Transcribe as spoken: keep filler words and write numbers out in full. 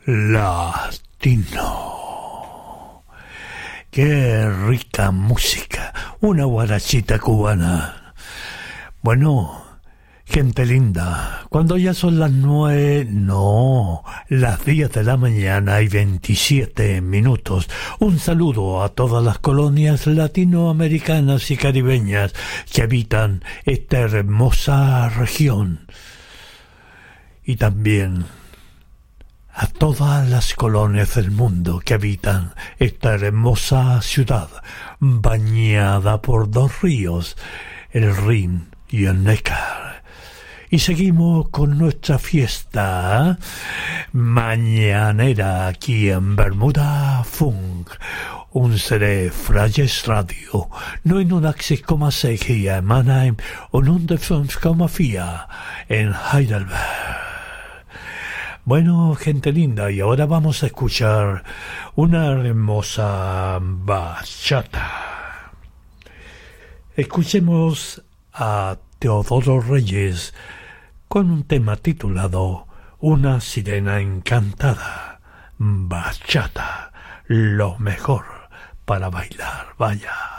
latino. Qué rica música, una guarachita cubana. Bueno, gente linda, cuando ya son las nueve, no, las diez de la mañana y veintisiete minutos, un saludo a todas las colonias latinoamericanas y caribeñas que habitan esta hermosa región. Y también a todas las colonias del mundo que habitan esta hermosa ciudad, bañada por dos ríos, el Rin y el Neckar. Y seguimos con nuestra fiesta mañanera aquí en Bermuda Funk, un C D Frayes Radio, neunundachtzig Komma zes hier in Mannheim und hundertfünf Komma vier en Heidelberg. Bueno, gente linda, y ahora vamos a escuchar una hermosa bachata. Escuchemos a Teodoro Reyes con un tema titulado Una sirena encantada. Bachata, lo mejor para bailar, vaya.